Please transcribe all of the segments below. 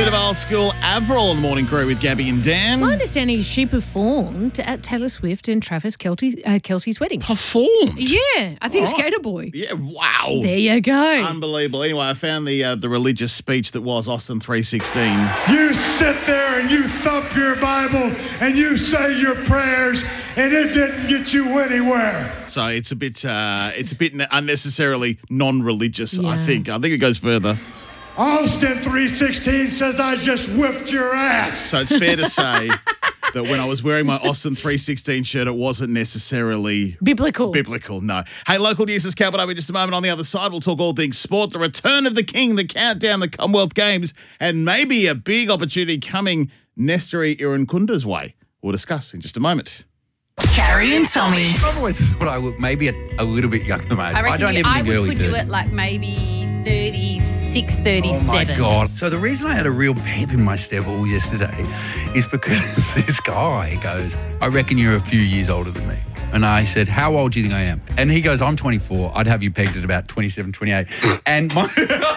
bit of old school Avril on the Morning Crew with Gabby and Dan. My understanding is she performed at Taylor Swift and Travis Kelce's wedding. Performed? Yeah, I think Skater Boy. Yeah, wow. There you go. Unbelievable. Anyway, I found the religious speech that was Austin 3:16. You sit there and you thump your Bible and you say your prayers and it didn't get you anywhere. So it's a bit unnecessarily non-religious, Yeah. I think. I think it goes further. Austin 3:16 says I just whipped your ass. So it's fair to say that when I was wearing my Austin 3:16 shirt, it wasn't necessarily Biblical. no. Hey, local news is coming up in just a moment. On the other side, we'll talk all things sport, the return of the king, the countdown, the Commonwealth Games, and maybe a big opportunity coming Nesteri Irankunda's way. We'll discuss in just a moment. Carrie and Tommy. I've always thought I would maybe a little bit younger, mate. I don't even I think would early put you 30s. at like maybe 36, 37. Oh my God. So the reason I had a real pep in my step all yesterday is because this guy goes, I reckon you're a few years older than me. And I said, how old do you think I am? And he goes, I'm 24. I'd have you pegged at about 27, 28. And my...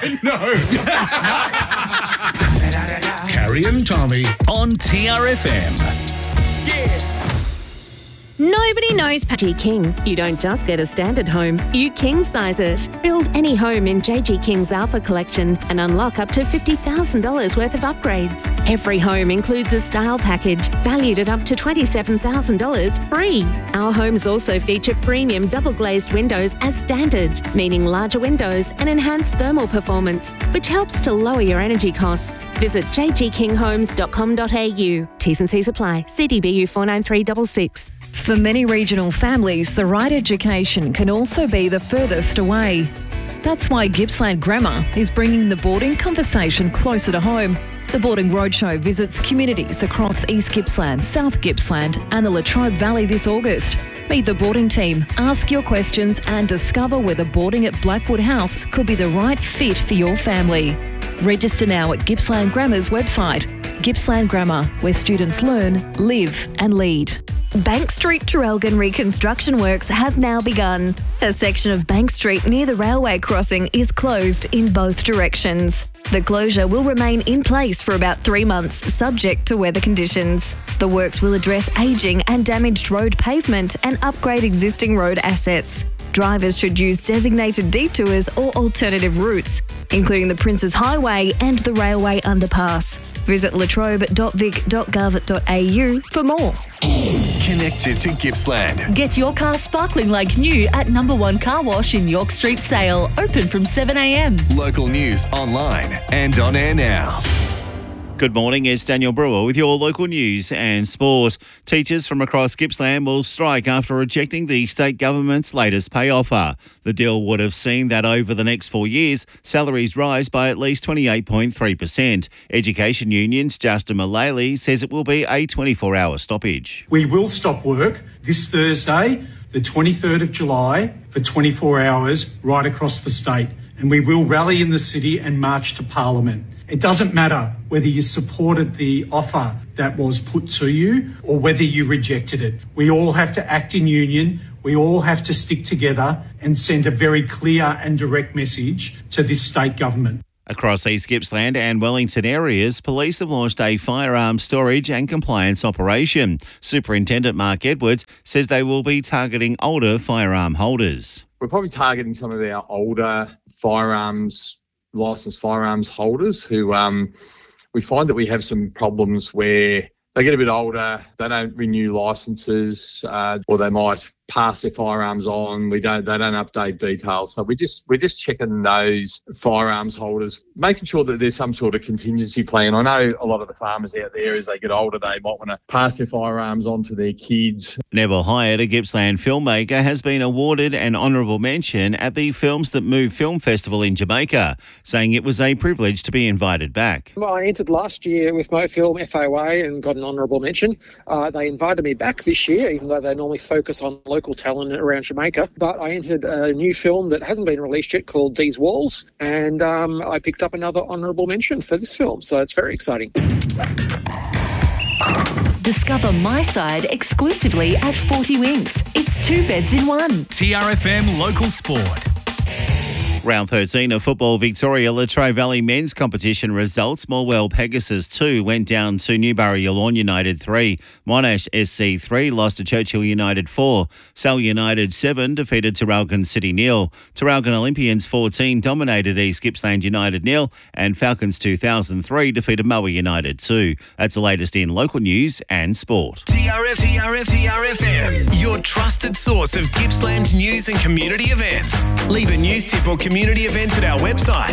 Carrie and Tommy on TRFM. Nobody knows JG King. You don't just get a standard home, you king size it. Build any home in JG King's Alpha Collection and unlock up to $50,000 worth of upgrades. Every home includes a style package valued at up to $27,000 free. Our homes also feature premium double glazed windows as standard, meaning larger windows and enhanced thermal performance, which helps to lower your energy costs. Visit jgkinghomes.com.au. T's and C's apply. CDBU 49366. For many regional families, the right education can also be the furthest away. That's why Gippsland Grammar is bringing the boarding conversation closer to home. The Boarding Roadshow visits communities across East Gippsland, South Gippsland and the Latrobe Valley this August. Meet the boarding team, ask your questions and discover whether boarding at Blackwood House could be the right fit for your family. Register now at Gippsland Grammar's website. Gippsland Grammar, where students learn, live and lead. Bank Street Traralgon reconstruction works have now begun. A section of Bank Street near the railway crossing is closed in both directions. The closure will remain in place for about 3 months, subject to weather conditions. The works will address ageing and damaged road pavement and upgrade existing road assets. Drivers should use designated detours or alternative routes, including the Princes Highway and the railway underpass. Visit latrobe.vic.gov.au for more. Connected to Gippsland. Get your car sparkling like new at Number 1 Car Wash in York Street Sale, open from 7 a.m. Local news online and on air now. Good morning, it's Daniel Brewer with your local news and sport. Teachers from across Gippsland will strike after rejecting the state government's latest pay offer. The deal would have seen that over the next 4 years, salaries rise by at least 28.3%. Education Union's Justin Mullally says it will be a 24-hour stoppage. We will stop work this Thursday, the 23rd of July, for 24 hours right across the state. And we will rally in the city and march to Parliament. It doesn't matter whether you supported the offer that was put to you or whether you rejected it. We all have to act in union. We all have to stick together and send a very clear and direct message to this state government. Across East Gippsland and Wellington areas, police have launched a firearms storage and compliance operation. Superintendent Mark Edwards says they will be targeting older firearm holders. We're probably targeting some of our older licensed firearms holders who we find that we have some problems where they get a bit older, they don't renew licenses, or they might pass their firearms on. They don't update details. So we're just checking those firearms holders, making sure that there's some sort of contingency plan. I know a lot of the farmers out there, as they get older, they might want to pass their firearms on to their kids. Neville Hyatt, a Gippsland filmmaker, has been awarded an honourable mention at the Films That Move Film Festival in Jamaica, saying it was a privilege to be invited back. I entered last year with MoFilm FOA and got an honourable mention. They invited me back this year, even though they normally focus on local talent around Jamaica. But I entered a new film that hasn't been released yet called These Walls, and I picked up another honourable mention for this film, so it's very exciting. Discover My Side exclusively at 40 Winks. It's 2 beds in one. TRFM Local Sport. Round 13 of Football Victoria Latrobe Valley men's competition results. Morwell Pegasus 2 went down to Newbury Yallourn United 3. Monash SC 3 lost to Churchill United 4. Sal United 7 defeated Terralgan City 0. Terralgan Olympians 14 dominated East Gippsland United 0. And Falcons 2003 defeated Moa United 2. That's the latest in local news and sport. TRFM, your trusted source of Gippsland news and community events. Leave a news tip or community event at our website,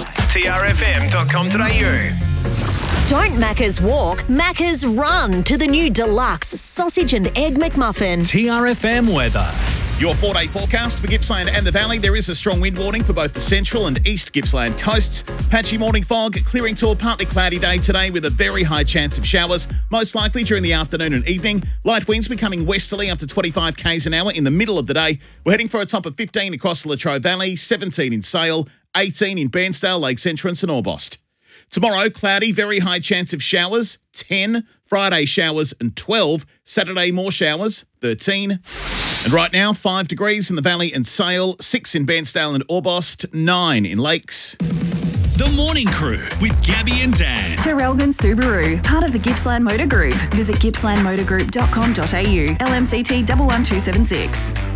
trfm.com.au. Don't Macca's walk, Macca's run to the new deluxe sausage and egg McMuffin. TRFM weather. Your 4-day forecast for Gippsland and the Valley. There is a strong wind warning for both the central and east Gippsland coasts. Patchy morning fog, clearing to a partly cloudy day today with a very high chance of showers, most likely during the afternoon and evening. Light winds becoming westerly up to 25 k's an hour in the middle of the day. We're heading for a top of 15 across the Latrobe Valley, 17 in Sale, 18 in Bairnsdale, Lakes Entrance and Orbost. Tomorrow, cloudy, very high chance of showers, 10. Friday, showers and 12. Saturday, more showers, 13. And right now, 5 degrees in the Valley and Sale, 6 in Bairnsdale and Orbost, 9 in Lakes. The Morning Crew with Gabby and Dan. Terralgan Subaru, part of the Gippsland Motor Group. Visit gippslandmotorgroup.com.au. LMCT 11276.